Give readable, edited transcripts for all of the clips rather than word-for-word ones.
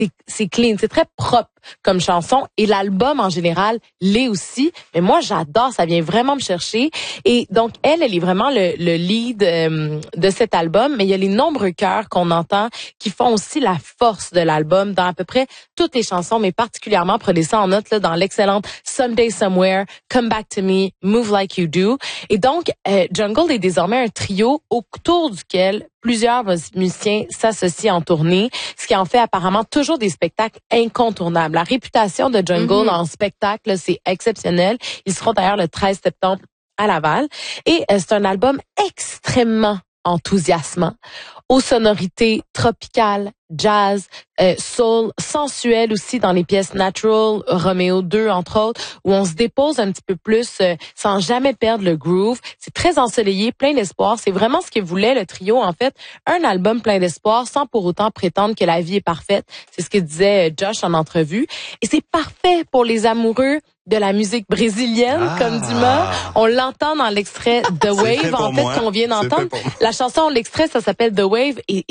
c'est clean, c'est très propre comme chanson et l'album en général l'est aussi. Mais moi, j'adore, ça vient vraiment me chercher. Et donc, elle est vraiment le lead de cet album. Mais il y a les nombreux chœurs qu'on entend qui font aussi la force de l'album dans à peu près toutes les chansons, mais particulièrement, prenez ça en note, là, dans l'excellente Someday Somewhere, Come Back to Me, Move Like You Do. Et donc, Jungle est désormais un trio autour duquel plusieurs musiciens s'associent en tournée, ce qui en fait apparemment toujours des spectacles incontournables. La réputation de Jungle en spectacle, c'est exceptionnel. Ils seront d'ailleurs le 13 septembre à Laval. Et c'est un album extrêmement enthousiasmant, aux sonorités tropicales, jazz, soul, sensuel aussi dans les pièces Natural, Romeo 2 entre autres, où on se dépose un petit peu plus sans jamais perdre le groove. C'est très ensoleillé, plein d'espoir. C'est vraiment ce que voulait le trio en fait, un album plein d'espoir sans pour autant prétendre que la vie est parfaite. C'est ce que disait Josh en entrevue. Et c'est parfait pour les amoureux de la musique brésilienne, comme Dumas. On l'entend dans l'extrait The Wave, en fait, qu'on vient d'entendre. La chanson, l'extrait, ça s'appelle The Wave, et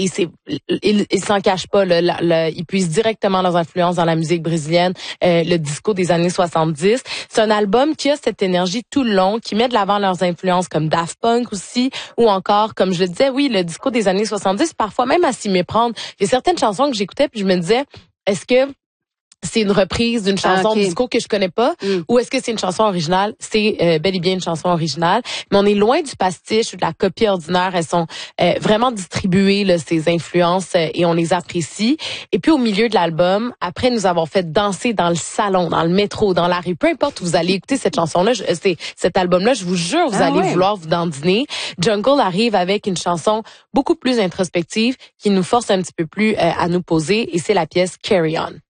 il s'en cache pas, il puise directement leurs influences dans la musique brésilienne, le disco des années 70. C'est un album qui a cette énergie tout le long, qui met de l'avant leurs influences comme Daft Punk aussi, ou encore, comme je le disais, oui, le disco des années 70, parfois même à s'y méprendre. Il y a certaines chansons que j'écoutais, puis je me disais, est-ce que c'est une reprise d'une chanson disco que je connais pas ou est-ce que c'est une chanson originale? C'est bel et bien une chanson originale, mais on est loin du pastiche ou de la copie ordinaire. Elles sont vraiment distribuées, là, ces influences, et on les apprécie. Et puis au milieu de l'album, après nous avons fait danser dans le salon, dans le métro, dans la rue, peu importe où vous allez écouter cette chanson-là, cet album-là, je vous jure, vous allez vouloir vous dandiner. Jungle arrive avec une chanson beaucoup plus introspective qui nous force un petit peu plus à nous poser, et c'est la pièce Carry On.